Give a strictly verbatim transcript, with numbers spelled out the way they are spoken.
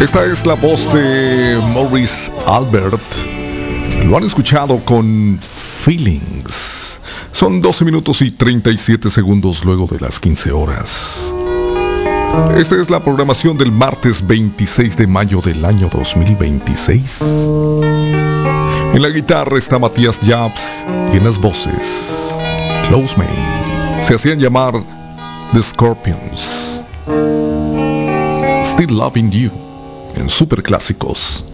Esta es la voz de Maurice Albert. Lo han escuchado con Feelings. Son doce minutos y treinta y siete segundos luego de las quince horas. Esta es la programación del martes veintiséis de mayo del año dos mil veintiséis. En la guitarra está Matías Jabs y en las voces Close Me. Se hacían llamar The Scorpions. Still Loving You en Superclásicos.